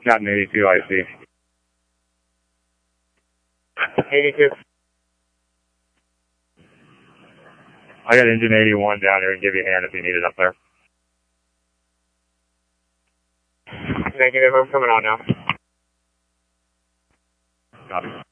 Got an 82, I see. 82. I got engine 81 down here and give you a hand if you need it up there. Negative, I'm coming on now. Copy.